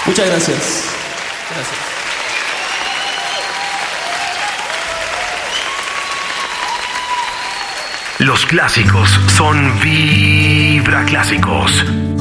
Muchas gracias. Gracias. Los clásicos son Vibra Clásicos.